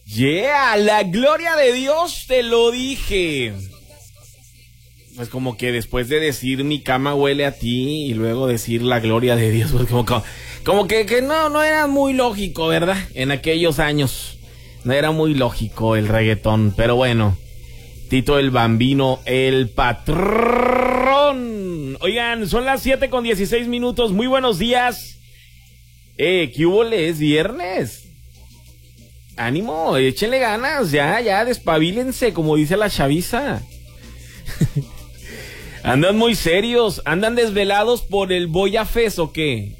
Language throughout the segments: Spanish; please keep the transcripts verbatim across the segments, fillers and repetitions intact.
Yeah, la gloria de Dios, te lo dije. Pues como que después de decir mi cama huele a ti y luego decir la gloria de Dios, pues como, como, como que, que no, no era muy lógico, ¿verdad? En aquellos años no era muy lógico el reggaetón, pero bueno, Tito el Bambino, el patrón. Oigan, son las siete con dieciséis minutos, muy buenos días. Eh, ¿qué hubo? Es viernes. Ánimo, échenle ganas, ya, ya, despabilense, como dice la chaviza. Andan muy serios, andan desvelados por el Boya Fest, ¿o qué?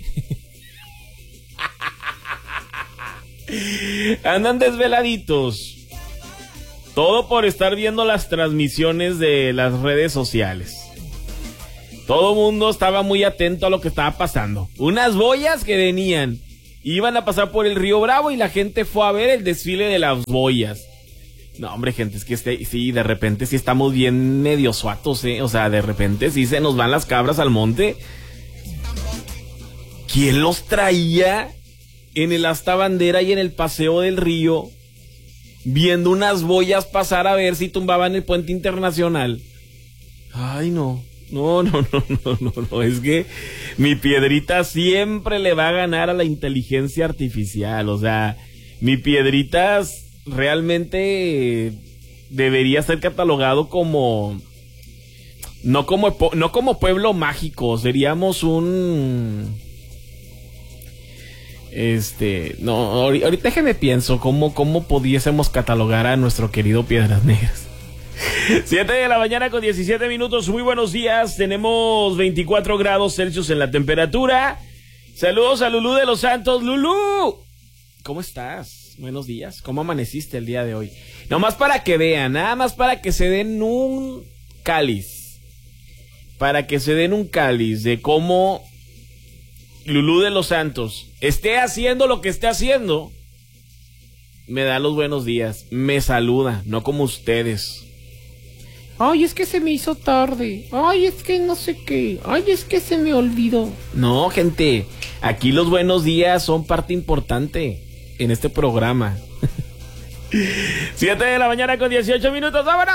Andan desveladitos. Todo por estar viendo las transmisiones de las redes sociales. Todo mundo estaba muy atento a lo que estaba pasando. Unas boyas que venían. Iban a pasar por el Río Bravo y la gente fue a ver el desfile de las boyas. No, hombre, gente, es que este, sí, de repente sí estamos bien medio suatos, ¿eh? O sea, de repente sí se nos van las cabras al monte. ¿Quién los traía en el asta bandera y en el paseo del río viendo unas boyas pasar a ver si tumbaban el puente internacional? Ay, no. No, no, no, no, no, no, es que mi piedrita siempre le va a ganar a la inteligencia artificial, o sea, mi piedrita realmente debería ser catalogado como, no como, no como pueblo mágico, seríamos un, este, no, ahorita déjeme pienso cómo, cómo pudiésemos catalogar a nuestro querido Piedras Negras. siete de la mañana con diecisiete minutos, muy buenos días, tenemos veinticuatro grados Celsius en la temperatura. Saludos a Lulú de los Santos. Lulú, ¿cómo estás? Buenos días, ¿cómo amaneciste el día de hoy? Nomás para que vean, nada más para que se den un cáliz, para que se den un cáliz de cómo Lulú de los Santos esté haciendo lo que esté haciendo. Me da los buenos días, me saluda, no como ustedes. Ay, es que se me hizo tarde. Ay, es que no sé qué. Ay, es que se me olvidó. No, gente, aquí los buenos días son parte importante en este programa. siete de la mañana con dieciocho minutos, ¡vámonos!